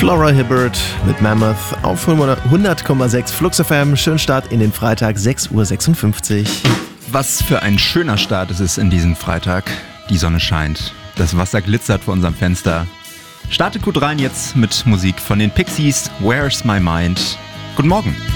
Flora Hibbert mit Mammoth auf 100,6 Flux FM. Schönen Start in den Freitag, 6.56 Uhr. Was für ein schöner Start es ist in diesem Freitag. Die Sonne scheint, das Wasser glitzert vor unserem Fenster. Startet gut rein jetzt mit Musik von den Pixies, Where's My Mind? Guten Morgen.